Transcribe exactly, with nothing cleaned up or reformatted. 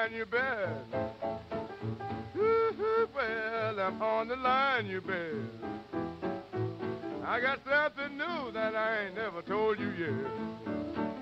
line, you bet. Woo-hoo, well, I'm on the line, you bet. I got something new that I ain't never told you yet.